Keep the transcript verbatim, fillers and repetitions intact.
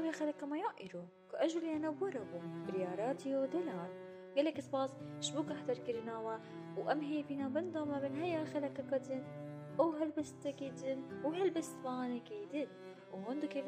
يا خلك ما يائرو كأجل أنا وربو برياراتي ودلال قالك سباس شبوك أحضر كرناوا وأمهي بنا بندا ما بين هيا خلك كدن أو هلبست كيدن وهلبست وانا كيدن وهندو كيف